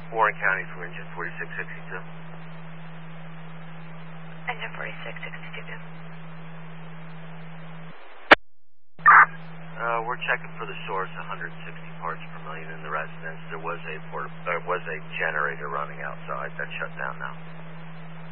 Warren County from engine 4662. Engine 4662. We're checking for the source, 160 parts per million in the residence. There was a generator running outside that shut down now.